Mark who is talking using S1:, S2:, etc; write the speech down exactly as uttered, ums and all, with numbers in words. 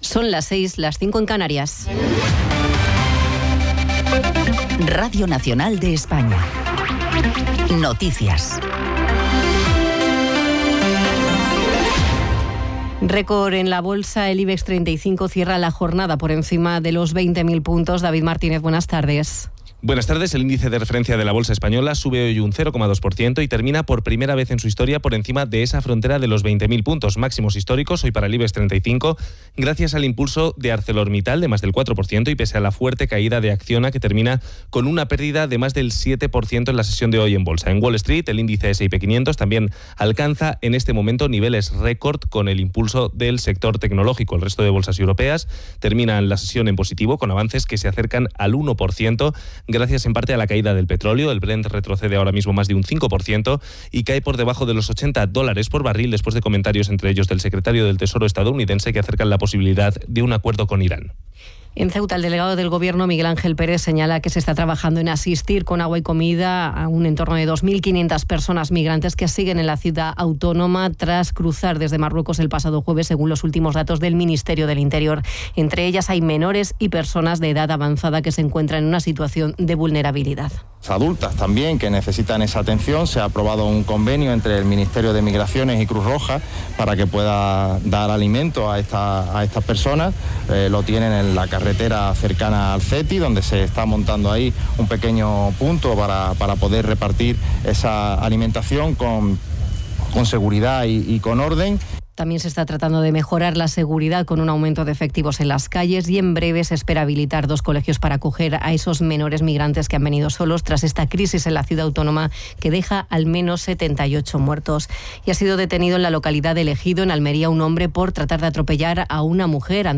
S1: Son las seis, las cinco en Canarias.
S2: Radio Nacional de España. Noticias.
S1: Récord en la bolsa, el IBEX treinta y cinco cierra la jornada por encima de los veinte mil puntos. David Martínez, buenas tardes.
S3: Buenas tardes. El índice de referencia de la bolsa española sube hoy un cero coma dos por ciento y termina por primera vez en su historia por encima de esa frontera de los veinte mil puntos, máximos históricos hoy para el IBEX treinta y cinco, gracias al impulso de ArcelorMittal de más del cuatro por ciento y pese a la fuerte caída de Acciona, que termina con una pérdida de más del siete por ciento en la sesión de hoy en bolsa. En Wall Street, el índice ese y pe quinientos también alcanza en este momento niveles récord con el impulso del sector tecnológico. El resto de bolsas europeas terminan la sesión en positivo con avances que se acercan al uno por ciento, gracias en parte a la caída del petróleo. El Brent retrocede ahora mismo más de un cinco por ciento y cae por debajo de los ochenta dólares por barril después de comentarios entre ellos del secretario del Tesoro estadounidense que acercan la posibilidad de un acuerdo con Irán.
S1: En Ceuta, el delegado del Gobierno, Miguel Ángel Pérez, señala que se está trabajando en asistir con agua y comida a un entorno de dos mil quinientas personas migrantes que siguen en la ciudad autónoma tras cruzar desde Marruecos el pasado jueves, según los últimos datos del Ministerio del Interior. Entre ellas hay menores y personas de edad avanzada que se encuentran en una situación de vulnerabilidad.
S4: Adultas también que necesitan esa atención. Se ha aprobado un convenio entre el Ministerio de Migraciones y Cruz Roja para que pueda dar alimento a, esta, a estas personas. Eh, lo tienen en la carretera cercana al CETI, donde se está montando ahí un pequeño punto para, para poder repartir esa alimentación con, con seguridad y, y con orden.
S1: También se está tratando de mejorar la seguridad con un aumento de efectivos en las calles y en breve se espera habilitar dos colegios para acoger a esos menores migrantes que han venido solos tras esta crisis en la ciudad autónoma que deja al menos setenta y ocho muertos. Y ha sido detenido en la localidad de Ejido, en Almería, un hombre por tratar de atropellar a una mujer.